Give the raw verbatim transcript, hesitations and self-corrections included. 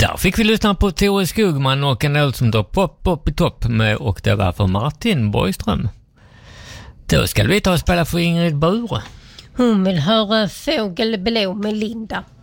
Där fick vi lyssna på Tore Skogman och en låt som då Pop Pop i topp med, och det var för Martin Borgström. Då ska vi ta och spela för Ingrid Bure. Hon vill höra Fågelblå med Linda.